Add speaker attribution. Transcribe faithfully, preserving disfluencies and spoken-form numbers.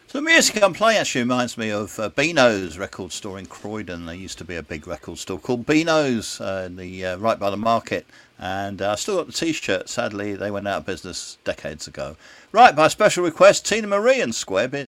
Speaker 1: So the music I'm playing actually reminds me of uh, Beano's record store in Croydon. There used to be a big record store called Beano's, uh, in the uh, right by the market, and uh, I still got the T-shirt. Sadly, they went out of business decades ago. Right, by special request, Tina Marie and Square